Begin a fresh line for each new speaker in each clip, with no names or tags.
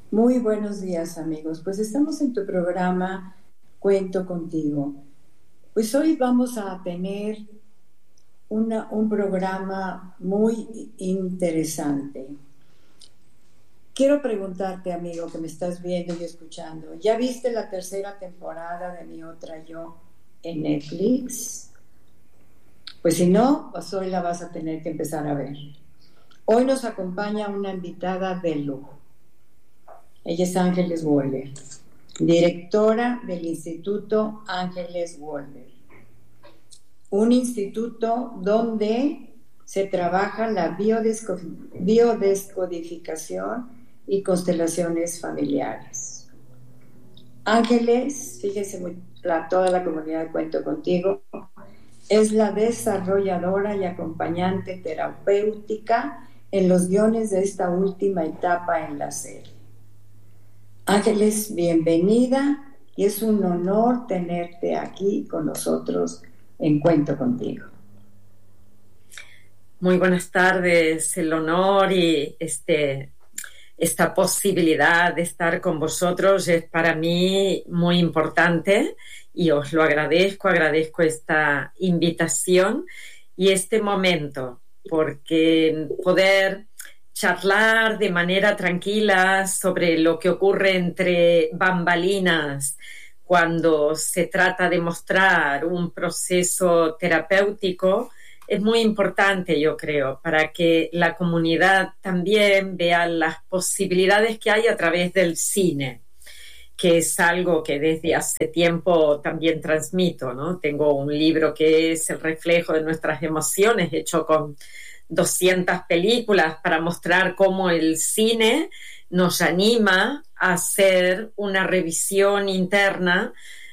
Muy buenos días, amigos. Pues estamos en tu programa Cuento Contigo. Pues hoy vamos a tener un programa muy interesante. Quiero preguntarte, amigo, que me estás viendo y escuchando, ¿ya viste la tercera temporada de Mi Otra Yo en Netflix? Pues si no, pues hoy la vas a tener que empezar a ver. Hoy nos acompaña una invitada de lujo. Ella es Ángeles Wolver, directora del Instituto Ángeles Wolver, un instituto donde se trabaja la biodescodificación y constelaciones familiares. Ángeles, fíjese, toda la comunidad de Cuento Contigo, es la desarrolladora y acompañante terapéutica en los guiones de esta última etapa en la serie. Ángeles, bienvenida y es un honor tenerte aquí con nosotros en Cuento Contigo.
Muy buenas tardes, el honor y esta posibilidad de estar con vosotros es para mí muy importante y os lo agradezco esta invitación y este momento, porque poder charlar de manera tranquila sobre lo que ocurre entre bambalinas cuando se trata de mostrar un proceso terapéutico es muy importante, yo creo, para que la comunidad también vea las posibilidades que hay a través del cine, que es algo que desde hace tiempo también transmito, ¿no? Tengo un libro que es el reflejo de nuestras emociones, hecho con 200 películas para mostrar cómo el cine nos anima a hacer una revisión interna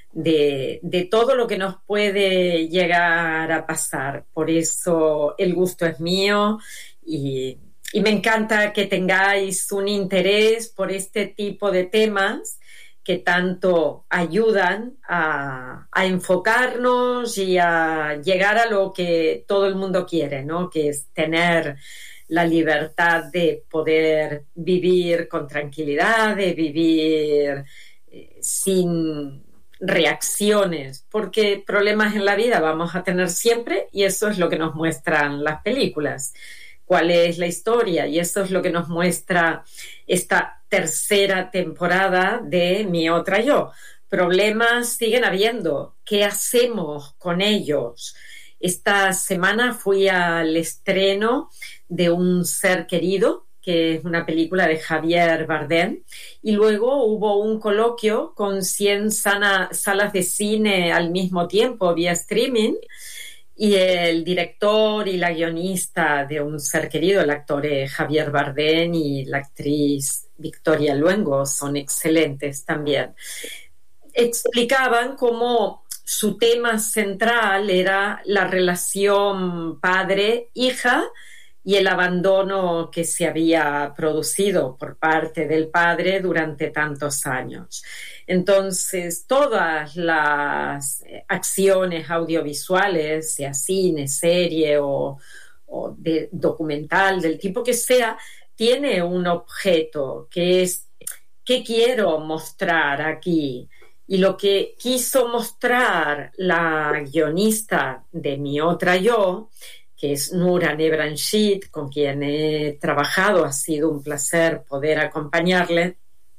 de todo lo que nos puede llegar a pasar. Por eso el gusto es mío y me encanta que tengáis un interés por este tipo de temas que tanto ayudan a enfocarnos y a llegar a lo que todo el mundo quiere, ¿no? Que es tener la libertad de poder vivir con tranquilidad, de vivir sin reacciones, porque problemas en la vida vamos a tener siempre y eso es lo que nos muestran las películas. ¿Cuál es la historia? Y eso es lo que nos muestra esta tercera temporada de Mi Otra Yo. Problemas siguen habiendo. ¿Qué hacemos con ellos? Esta semana fui al estreno de Un Ser Querido, que es una película de Javier Bardem, y luego hubo un coloquio con 100 salas de cine al mismo tiempo vía streaming, y el director y la guionista de Un Ser Querido, el actor Javier Bardem y la actriz Victoria Luengo, son excelentes también. Explicaban cómo su tema central era la relación padre-hija y el abandono que se había producido por parte del padre durante tantos años. Entonces, todas las acciones audiovisuales, sea cine, serie o de documental, del tipo que sea, tiene un objeto que es ¿qué quiero mostrar aquí? Y lo que quiso mostrar la guionista de Mi Otra Yo, que es Noura Nebranchid, con quien he trabajado, ha sido un placer poder acompañarle.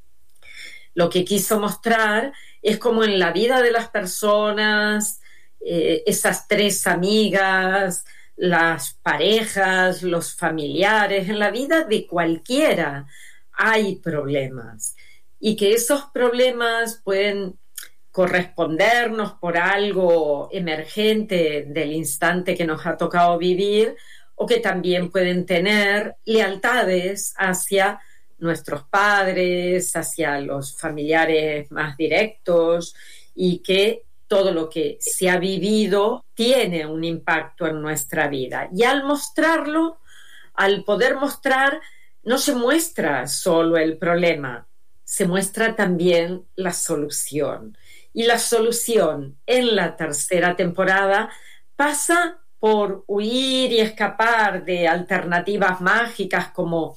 Lo que quiso mostrar es como en la vida de las personas, esas tres amigas, las parejas, los familiares, en la vida de cualquiera hay problemas y que esos problemas pueden correspondernos por algo emergente del instante que nos ha tocado vivir o que también pueden tener lealtades hacia nuestros padres, hacia los familiares más directos y que todo lo que se ha vivido tiene un impacto en nuestra vida. Y al mostrarlo, al poder mostrar, no se muestra solo el problema, se muestra también la solución. Y la solución en la tercera temporada pasa por huir y escapar de alternativas mágicas como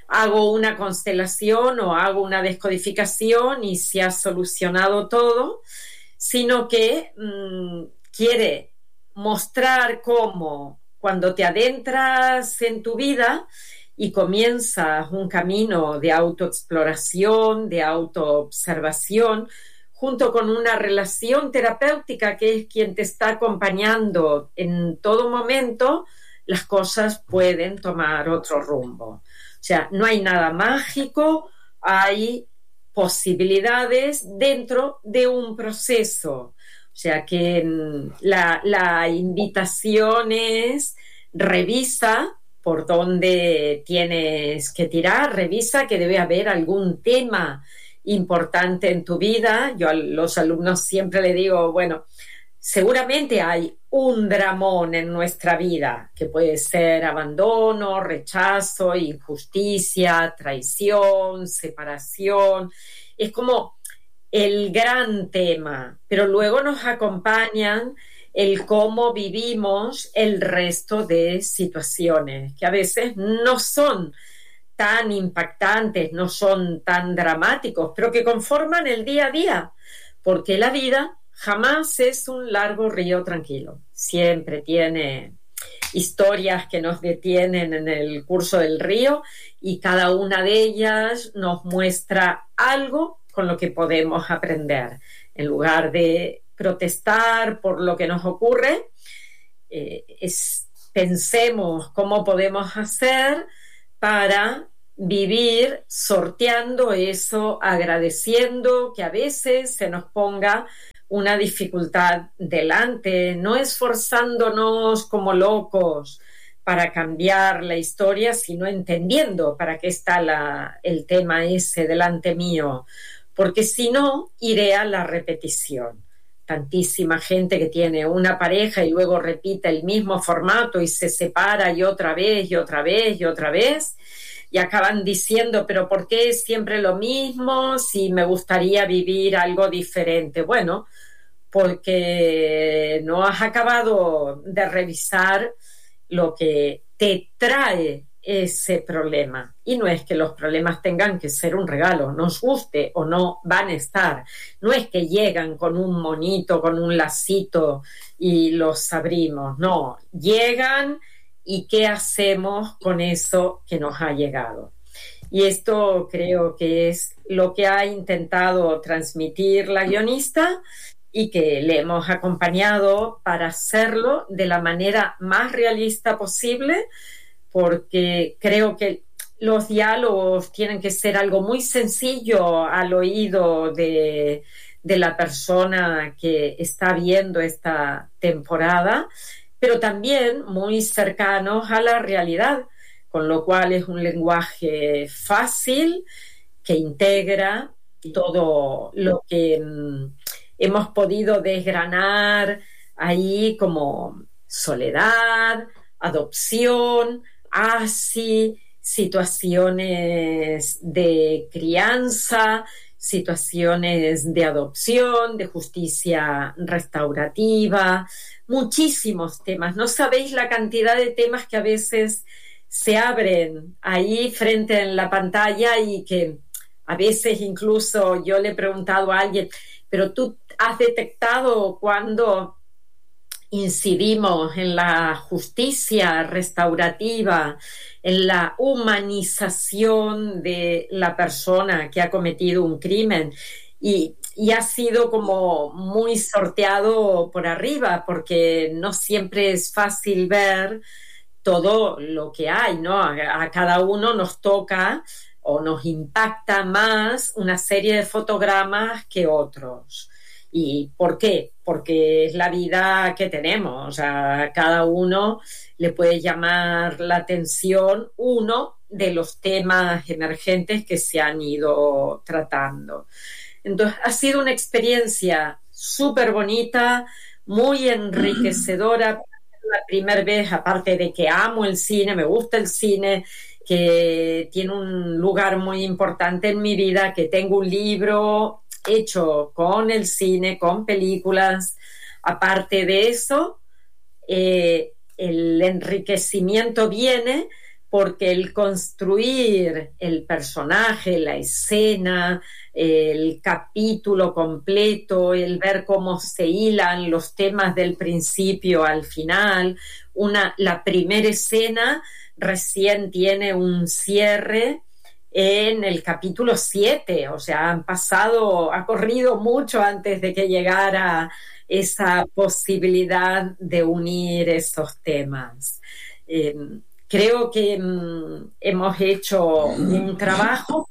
hago una constelación o hago una descodificación y se ha solucionado todo, sino que quiere mostrar cómo cuando te adentras en tu vida y comienzas un camino de autoexploración, de autoobservación, junto con una relación terapéutica que es quien te está acompañando en todo momento, las cosas pueden tomar otro rumbo. O sea, no hay nada mágico, hay posibilidades dentro de un proceso. O sea que la invitación es revisa por dónde tienes que tirar, revisa que debe haber algún tema importante en tu vida. Yo a los alumnos siempre les digo, bueno, seguramente hay un dramón en nuestra vida, que puede ser abandono, rechazo, injusticia, traición, separación. Es como el gran tema, pero luego nos acompañan el cómo vivimos el resto de situaciones, que a veces no son tan impactantes, no son tan dramáticos, pero que conforman el día a día, porque la vida jamás es un largo río tranquilo, siempre tiene historias que nos detienen en el curso del río y cada una de ellas nos muestra algo con lo que podemos aprender. En lugar de protestar por lo que nos ocurre, pensemos cómo podemos hacer para vivir sorteando eso, agradeciendo que a veces se nos ponga una dificultad delante, no esforzándonos como locos para cambiar la historia, sino entendiendo para qué está el tema ese delante mío, porque si no, iré a la repetición. Tantísima gente que tiene una pareja y luego repite el mismo formato y se separa y otra vez y otra vez y otra vez, y acaban diciendo, pero ¿por qué es siempre lo mismo si me gustaría vivir algo diferente? Bueno, porque no has acabado de revisar lo que te trae ese problema. Y no es que los problemas tengan que ser un regalo, nos guste o no, van a estar. No es que llegan con un monito, con un lacito y los abrimos. No, llegan y ¿qué hacemos con eso que nos ha llegado? Y esto creo que es lo que ha intentado transmitir la guionista y que le hemos acompañado para hacerlo de la manera más realista posible, porque creo que los diálogos tienen que ser algo muy sencillo al oído de la persona que está viendo esta temporada, pero también muy cercanos a la realidad, con lo cual es un lenguaje fácil que integra todo lo que hemos podido desgranar ahí, como soledad, adopción, situaciones de crianza, situaciones de adopción, de justicia restaurativa, muchísimos temas. No sabéis la cantidad de temas que a veces se abren ahí frente en la pantalla y que a veces incluso yo le he preguntado a alguien, pero tú has detectado cuando incidimos en la justicia restaurativa, en la humanización de la persona que ha cometido un crimen, y ha sido como muy sorteado por arriba, porque no siempre es fácil ver todo lo que hay, ¿no? A cada uno nos toca o nos impacta más una serie de fotogramas que otros. ¿Y por qué? Porque es la vida que tenemos. O sea, a cada uno le puede llamar la atención uno de los temas emergentes que se han ido tratando. Entonces, ha sido una experiencia súper bonita, muy enriquecedora. La primera vez, aparte de que amo el cine, me gusta el cine, que tiene un lugar muy importante en mi vida, que tengo un libro hecho con el cine, con películas. Aparte de eso, el enriquecimiento viene porque el construir el personaje, la escena, el capítulo completo, el ver cómo se hilan los temas del principio al final, la primera escena recién tiene un cierre en el capítulo 7, o sea, ha corrido mucho antes de que llegara esa posibilidad de unir esos temas. Creo que hemos hecho un trabajo,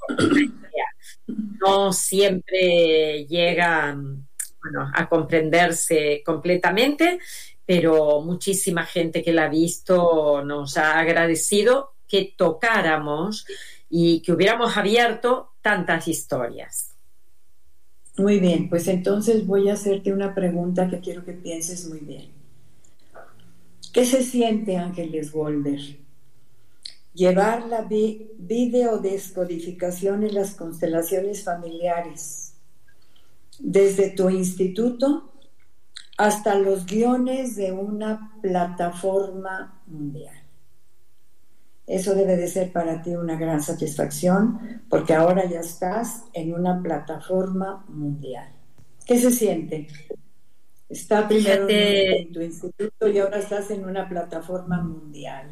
no siempre llega a comprenderse completamente, pero muchísima gente que la ha visto nos ha agradecido que tocáramos y que hubiéramos abierto tantas historias.
Muy bien, pues entonces voy a hacerte una pregunta que quiero que pienses muy bien. ¿Qué se siente, Ángeles Wolder? Llevar la videodescodificación en las constelaciones familiares, desde tu instituto hasta los guiones de una plataforma mundial. Eso debe de ser para ti una gran satisfacción, porque ahora ya estás en una plataforma mundial. ¿Qué se siente? Está primero en tu instituto y ahora estás en una plataforma mundial.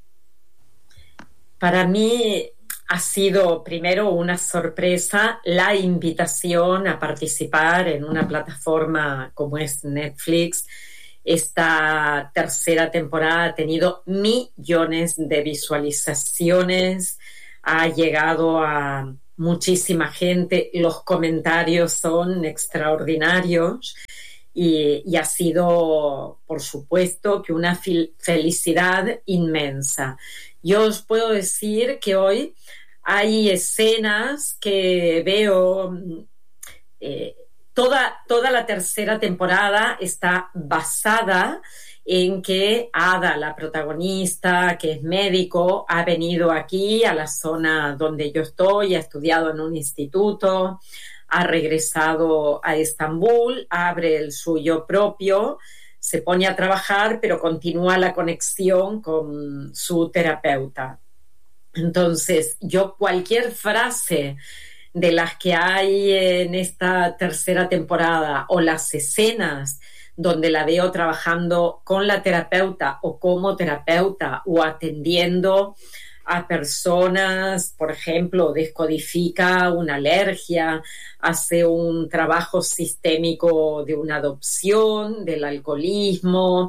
Para mí ha sido primero una sorpresa la invitación a participar en una plataforma como es Netflix. Esta tercera temporada ha tenido millones de visualizaciones, ha llegado a muchísima gente, los comentarios son extraordinarios y ha sido, por supuesto, que una felicidad inmensa. Yo os puedo decir que hoy hay escenas que veo... Toda la tercera temporada está basada en que Ada, la protagonista, que es médico, ha venido aquí a la zona donde yo estoy, ha estudiado en un instituto, ha regresado a Estambul, abre el suyo propio, se pone a trabajar, pero continúa la conexión con su terapeuta. Entonces, yo cualquier frase de las que hay en esta tercera temporada o las escenas donde la veo trabajando con la terapeuta o como terapeuta o atendiendo a personas, por ejemplo, descodifica una alergia, hace un trabajo sistémico de una adopción, del alcoholismo,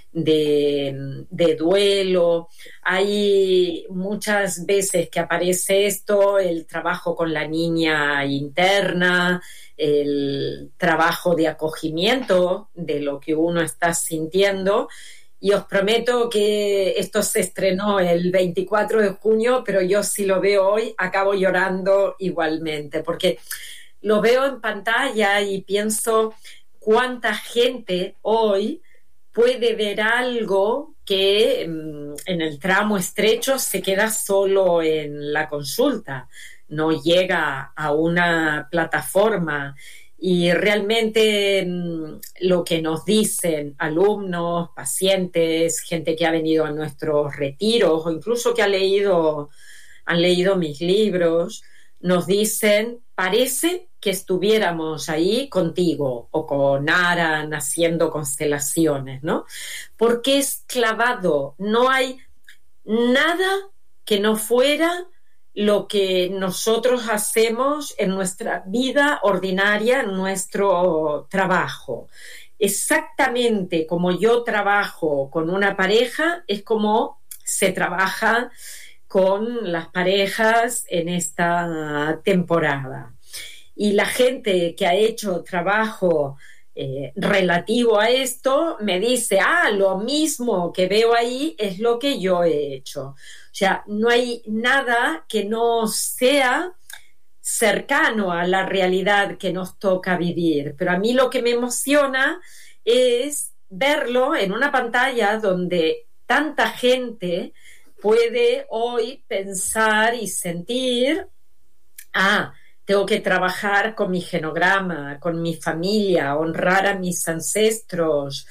de duelo. Hay muchas veces que aparece esto, el trabajo con la niña interna, el trabajo de acogimiento de lo que uno está sintiendo. Y os prometo que esto se estrenó el 24 de junio, pero yo si lo veo hoy acabo llorando igualmente, porque lo veo en pantalla y pienso cuánta gente hoy puede ver algo que en el tramo estrecho se queda solo en la consulta, no llega a una plataforma. Y realmente lo que nos dicen alumnos, pacientes, gente que ha venido a nuestros retiros o incluso que han leído mis libros, nos dicen, parece que estuviéramos ahí contigo o con Aran haciendo constelaciones, ¿no? Porque es clavado, no hay nada que no fuera lo que nosotros hacemos en nuestra vida ordinaria, en nuestro trabajo. Exactamente como yo trabajo con una pareja, es como se trabaja con las parejas en esta temporada. Y la gente que ha hecho trabajo relativo a esto me dice, lo mismo que veo ahí es lo que yo he hecho. O sea, no hay nada que no sea cercano a la realidad que nos toca vivir. Pero a mí lo que me emociona es verlo en una pantalla donde tanta gente puede hoy pensar y sentir, tengo que trabajar con mi genograma, con mi familia, honrar a mis ancestros,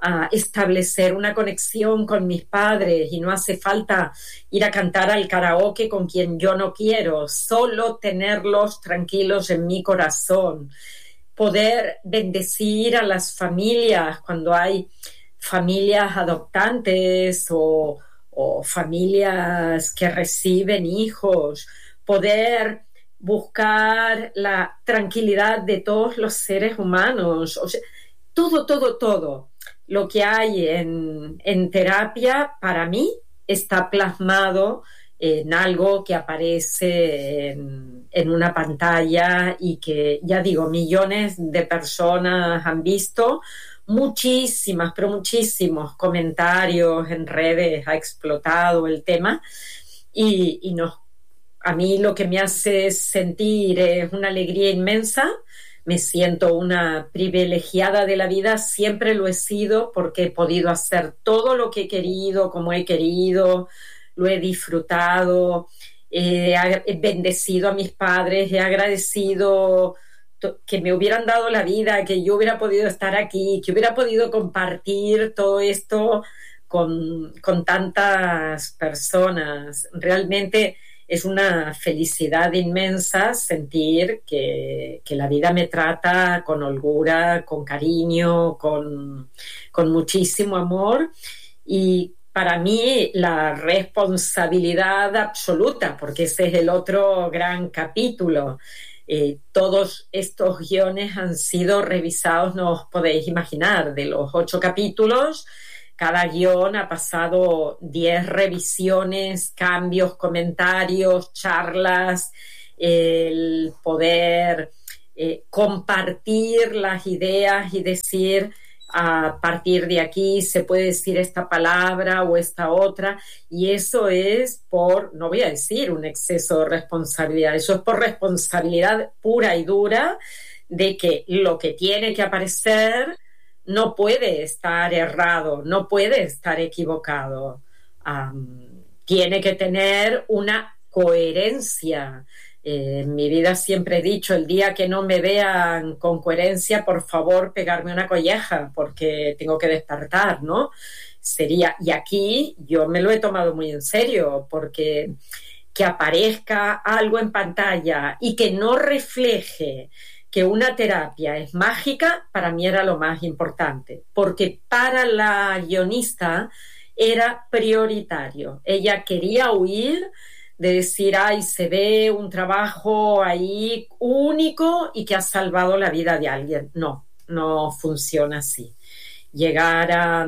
a establecer una conexión con mis padres y no hace falta ir a cantar al karaoke con quien yo no quiero, solo tenerlos tranquilos en mi corazón, poder bendecir a las familias cuando hay familias adoptantes o familias que reciben hijos, poder buscar la tranquilidad de todos los seres humanos, o sea, todo lo que hay en terapia para mí está plasmado en algo que aparece en una pantalla y que, ya digo, millones de personas han visto, pero muchísimos comentarios en redes, ha explotado el tema y a mí lo que me hace sentir es una alegría inmensa. Me siento una privilegiada de la vida, siempre lo he sido porque he podido hacer todo lo que he querido, como he querido, lo he disfrutado, he bendecido a mis padres, he agradecido que me hubieran dado la vida, que yo hubiera podido estar aquí, que hubiera podido compartir todo esto con tantas personas. Realmente es una felicidad inmensa sentir que la vida me trata con holgura, con cariño, con muchísimo amor y para mí la responsabilidad absoluta, porque ese es el otro gran capítulo. Todos estos guiones han sido revisados, no os podéis imaginar, de los 8 capítulos. Cada guión ha pasado 10 revisiones, cambios, comentarios, charlas, el poder compartir las ideas y decir a partir de aquí se puede decir esta palabra o esta otra, y eso es por, no voy a decir un exceso de responsabilidad, eso es por responsabilidad pura y dura de que lo que tiene que aparecer no puede estar errado, no puede estar equivocado. Tiene que tener una coherencia. En mi vida siempre he dicho, el día que no me vean con coherencia, por favor, pegarme una colleja, porque tengo que despertar, ¿no? Y aquí yo me lo he tomado muy en serio, porque que aparezca algo en pantalla y que no refleje que una terapia es mágica, para mí era lo más importante, porque para la guionista era prioritario. Ella quería huir de decir, ay, se ve un trabajo ahí único y que ha salvado la vida de alguien. No funciona así. Llegar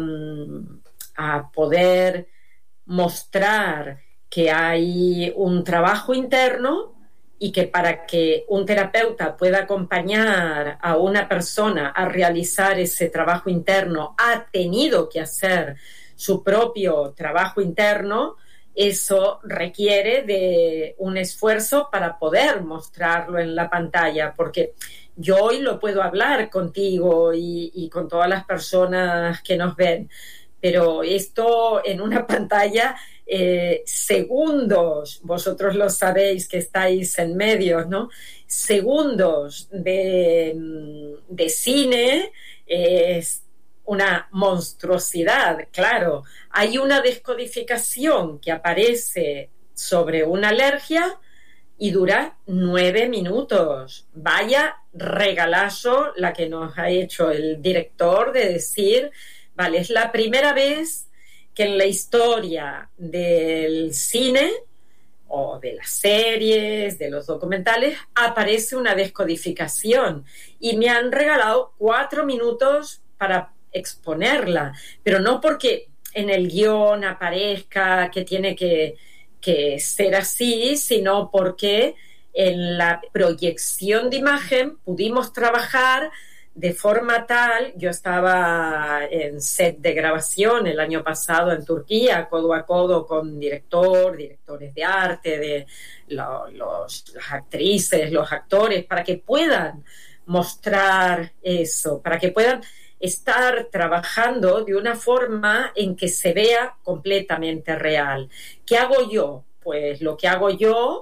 a poder mostrar que hay un trabajo interno y que para que un terapeuta pueda acompañar a una persona a realizar ese trabajo interno, ha tenido que hacer su propio trabajo interno. Eso requiere de un esfuerzo para poder mostrarlo en la pantalla, porque yo hoy lo puedo hablar contigo y con todas las personas que nos ven, pero esto en una pantalla, segundos, vosotros lo sabéis que estáis en medios, ¿no? Segundos de cine es una monstruosidad, claro. Hay una descodificación que aparece sobre una alergia y dura 9 minutos. Vaya regalazo la que nos ha hecho el director de decir, vale, es la primera vez que en la historia del cine o de las series, de los documentales, aparece una descodificación y me han regalado 4 minutos para exponerla, pero no porque en el guión aparezca que tiene que ser así, sino porque en la proyección de imagen pudimos trabajar de forma tal. Yo estaba en set de grabación el año pasado en Turquía, codo a codo con directores de arte, de las actrices, los actores, para que puedan mostrar eso, para que puedan estar trabajando de una forma en que se vea completamente real. ¿Qué hago yo? Pues lo que hago yo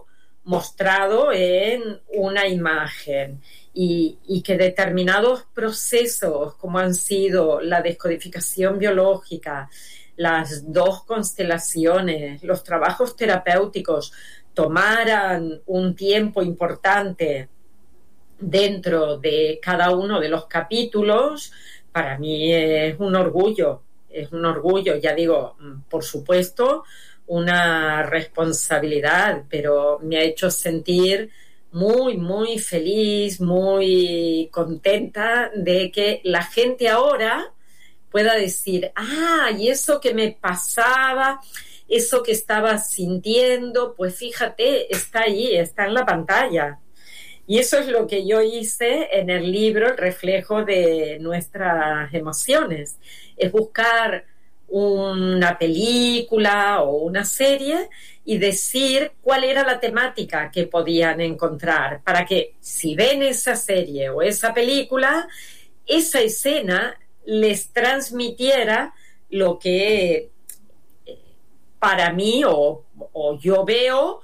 mostrado en una imagen y que determinados procesos, como han sido la descodificación biológica, las 2 constelaciones, los trabajos terapéuticos, tomaran un tiempo importante dentro de cada uno de los capítulos, para mí es un orgullo, ya digo, por supuesto, una responsabilidad, pero me ha hecho sentir muy, muy feliz, muy contenta de que la gente ahora pueda decir, y eso que me pasaba, eso que estaba sintiendo, pues fíjate, está ahí, está en la pantalla. Y eso es lo que yo hice en el libro, El reflejo de nuestras emociones. Es buscar una película o una serie y decir cuál era la temática que podían encontrar, para que si ven esa serie o esa película, esa escena les transmitiera lo que para mí o yo veo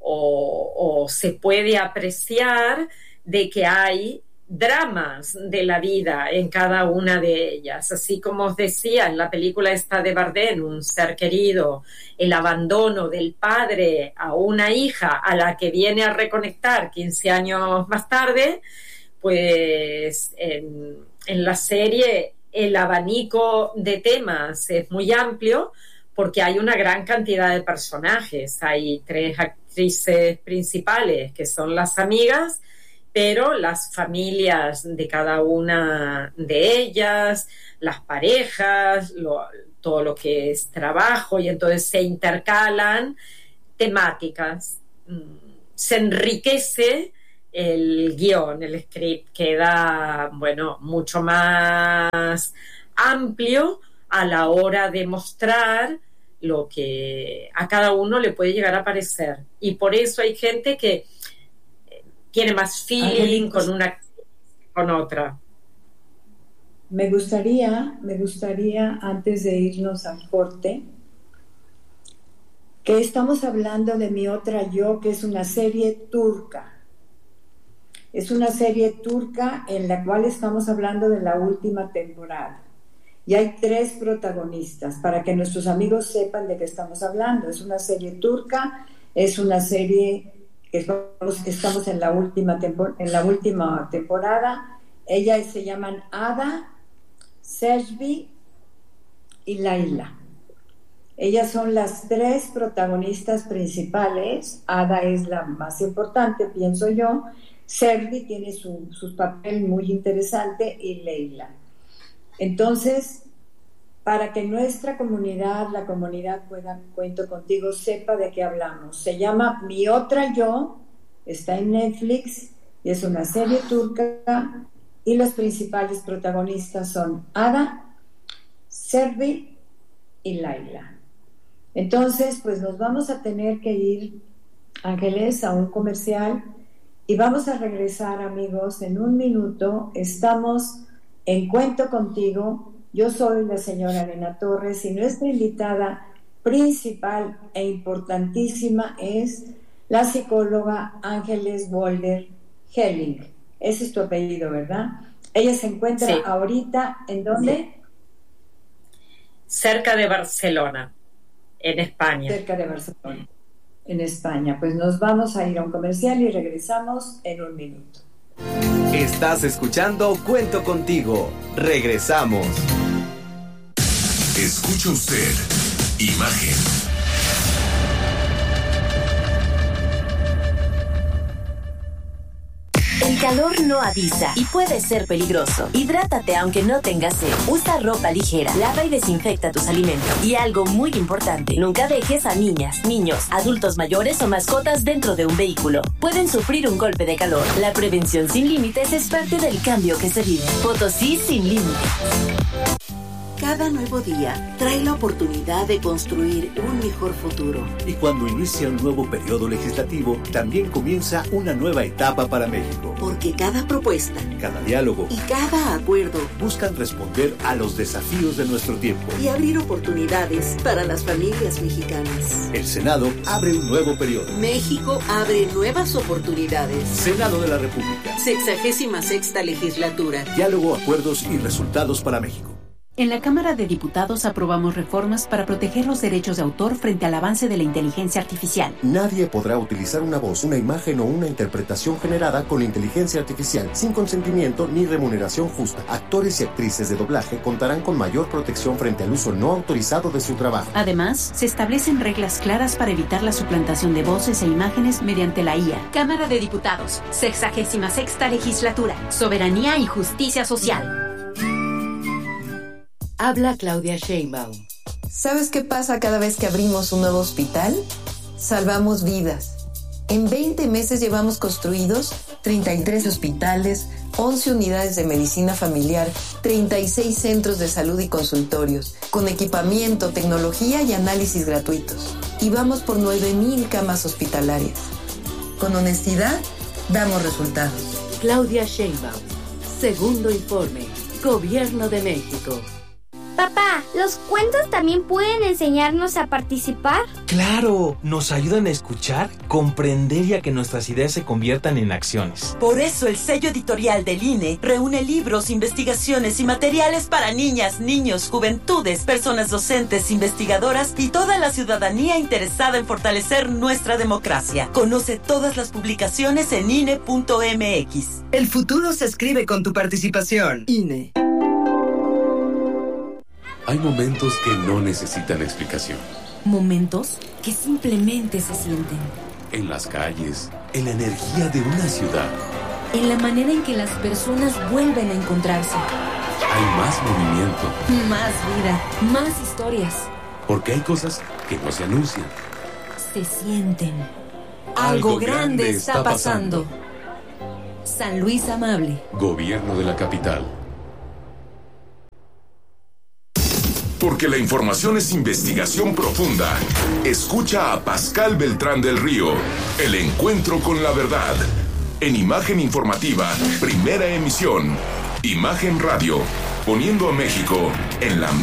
o se puede apreciar de que hay dramas de la vida en cada una de ellas. Así como os decía en la película esta de Bardem, Un ser querido, el abandono del padre a una hija a la que viene a reconectar 15 años más tarde, pues en la serie el abanico de temas es muy amplio porque hay una gran cantidad de personajes. Hay 3 actrices principales que son las amigas, pero las familias de cada una de ellas, las parejas, todo lo que es trabajo, y entonces se intercalan temáticas. Se enriquece el guión, el script queda, mucho más amplio a la hora de mostrar lo que a cada uno le puede llegar a parecer. Y por eso hay gente que tiene más feeling con una que con otra.
Me gustaría, antes de irnos al corte, que estamos hablando de Mi otra yo, que es una serie turca. Es una serie turca en la cual estamos hablando de la última temporada. Y hay 3 protagonistas, para que nuestros amigos sepan de qué estamos hablando. Es una serie turca, es una serie que estamos en la última temporada. Ellas se llaman Ada, Servi y Laila. Ellas son las 3 protagonistas principales. Ada es la más importante, pienso yo. Servi tiene su papel muy interesante, y Leila. Entonces, para que nuestra comunidad, la comunidad Cuento Contigo, sepa de qué hablamos. Se llama Mi otra yo, está en Netflix y es una serie turca, y los principales protagonistas son Ada, Servi y Laila. Entonces, pues nos vamos a tener que ir, Ángeles, a un comercial, y vamos a regresar, amigos, en un minuto. Estamos en Cuento Contigo. Yo soy la señora Elena Torres, y nuestra invitada principal e importantísima es la psicóloga Ángeles Boulder Helling. Ese es tu apellido, ¿verdad? Ella se encuentra ahorita, ¿en dónde?
Sí. Cerca de Barcelona, en España.
Cerca de Barcelona, en España. Pues nos vamos a ir a un comercial y regresamos en un minuto.
Estás escuchando Cuento Contigo. Regresamos.
Escucha usted Imagen.
El calor no avisa y puede ser peligroso. Hidrátate aunque no tengas sed. Usa ropa ligera, lava y desinfecta tus alimentos. Y algo muy importante, nunca dejes a niñas, niños, adultos mayores o mascotas dentro de un vehículo. Pueden sufrir un golpe de calor. La prevención sin límites es parte del cambio que se vive. Potosí sin límites.
Cada nuevo día trae la oportunidad de construir un mejor futuro.
Y cuando inicia un nuevo periodo legislativo, también comienza una nueva etapa para México.
Porque cada propuesta,
cada diálogo
y cada acuerdo
buscan responder a los desafíos de nuestro tiempo
y abrir oportunidades para las familias mexicanas.
El Senado abre un nuevo periodo.
México abre nuevas oportunidades.
Senado de la República.
66ª legislatura.
Diálogo, acuerdos y resultados para México.
En la Cámara de Diputados aprobamos reformas para proteger los derechos de autor frente al avance de la inteligencia artificial.
Nadie podrá utilizar una voz, una imagen o una interpretación generada con inteligencia artificial sin consentimiento ni remuneración justa. Actores y actrices de doblaje contarán con mayor protección frente al uso no autorizado de su trabajo.
Además, se establecen reglas claras para evitar la suplantación de voces e imágenes mediante la IA.
Cámara de Diputados, 66ª legislatura. Soberanía y justicia social.
Habla Claudia Sheinbaum. ¿Sabes qué pasa cada vez que abrimos un nuevo hospital? Salvamos vidas. En 20 meses llevamos construidos 33 hospitales, 11 unidades de medicina familiar, 36 centros de salud y consultorios, con equipamiento, tecnología y análisis gratuitos. Y vamos por 9,000 camas hospitalarias. Con honestidad, damos resultados.
Claudia Sheinbaum. Segundo informe. Gobierno de México.
Papá, ¿los cuentos también pueden enseñarnos a participar?
¡Claro! Nos ayudan a escuchar, comprender y a que nuestras ideas se conviertan en acciones.
Por eso el sello editorial del INE reúne libros, investigaciones y materiales para niñas, niños, juventudes, personas docentes, investigadoras y toda la ciudadanía interesada en fortalecer nuestra democracia. Conoce todas las publicaciones en INE.mx.
El futuro se escribe con tu participación.
INE.
Hay momentos que no necesitan explicación.
Momentos que simplemente se sienten.
En las calles, en la energía de una ciudad.
En la manera en que las personas vuelven a encontrarse.
Hay más movimiento.
Más vida, más historias.
Porque hay cosas que no se anuncian.
Se sienten. Algo grande está pasando. San Luis Amable.
Gobierno de la capital. Porque la información es investigación profunda. Escucha a Pascal Beltrán del Río. El encuentro con la verdad. En Imagen Informativa, primera emisión. Imagen Radio. Poniendo a México en la